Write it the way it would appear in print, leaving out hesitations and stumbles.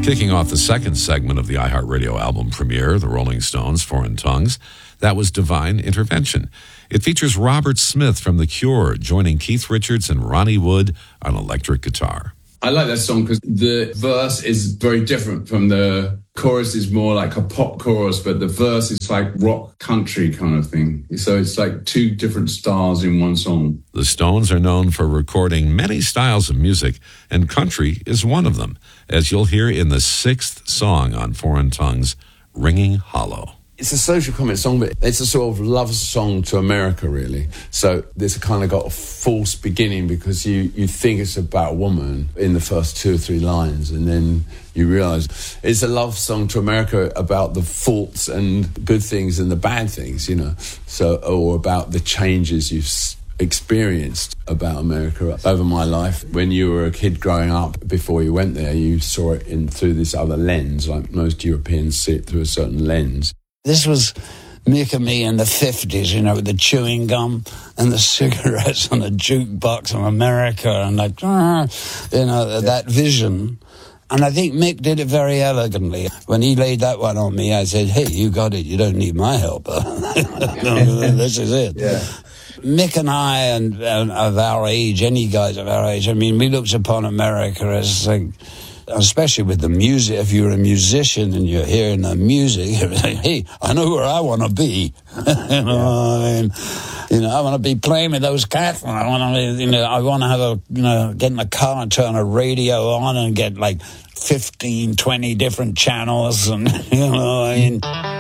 Kicking off the second segment of the iHeartRadio album premiere, The Rolling Stones, Foreign Tongues, that was Divine Intervention. It features Robert Smith from The Cure joining Keith Richards and Ronnie Wood on electric guitar. I like that song because the verse is very different from the chorus. Is more like a pop chorus, but the verse is like rock country kind of thing. So it's like two different styles in one song. The Stones are known for recording many styles of music, and country is one of them, as you'll hear in the sixth song on Foreign Tongues, Ringing Hollow. It's a social comment song, but it's a sort of love song to America, really. So this kind of got a false beginning because you think it's about a woman in the first 2 or 3 lines, and then you realise it's a love song to America about the faults and good things and the bad things, you know. So, or about the changes you've experienced about America over my life. When you were a kid growing up, before you went there, you saw it through this other lens, like most Europeans see it through a certain lens. This was Mick and me in the 50s, you know, with the chewing gum and the cigarettes on a jukebox in America and like, that vision. And I think Mick did it very elegantly. When he laid that one on me, I said, hey, you got it. You don't need my help. This is it. Yeah. Mick and I, and of our age, any guys of our age, I mean, we looked upon America as like, especially with the music, if you're a musician and you're hearing the music, you're like, hey, I know where I want to be. What I mean? You know, I want to be playing with those cats. I want to have get in the car and turn a radio on and get like 15, 20 different channels and, you know what I mean?